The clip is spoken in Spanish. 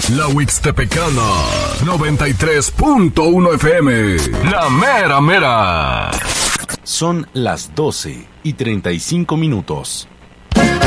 La Huixtepecana, 93.1 FM. La mera mera. Son las 12:35.